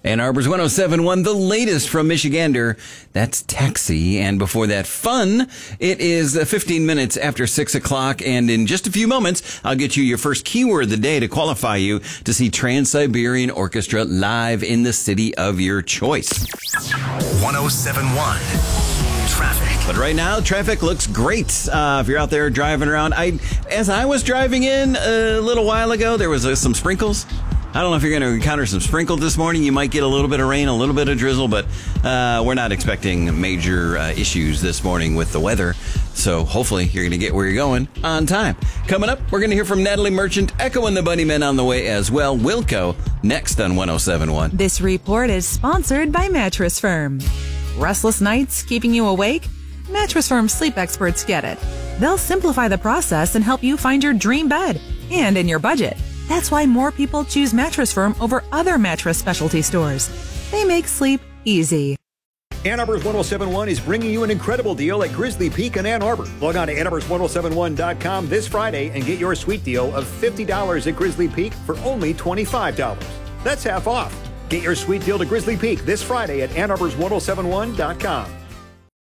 Ann Arbor's 107.1, the latest from Michigander. That's Taxi. And before that, Fun. It is 15 minutes after 6 o'clock. And in just a few moments, I'll get you your first keyword of the day to qualify you to see Trans-Siberian Orchestra live in the city of your choice. 107.1 Traffic. But right now, traffic looks great. If you're out there driving around, as I was driving in a little while ago, there was some sprinkles. I don't know if you're going to encounter some sprinkle this morning. You might get a little bit of rain, a little bit of drizzle, but we're not expecting major issues this morning with the weather. So hopefully you're going to get where you're going on time. Coming up, we're going to hear from Natalie Merchant, Echo and the Bunnymen on the way as well. Wilco next on 107.1. This report is sponsored by Mattress Firm. Restless nights keeping you awake? Mattress Firm sleep experts get it. They'll simplify the process and help you find your dream bed and in your budget. That's why more people choose Mattress Firm over other mattress specialty stores. They make sleep easy. Ann Arbor's 107.1 is bringing you an incredible deal at Grizzly Peak in Ann Arbor. Log on to AnnArbor's1071.com this Friday and get your sweet deal of $50 at Grizzly Peak for only $25. That's half off. Get your sweet deal to Grizzly Peak this Friday at AnnArbor's1071.com.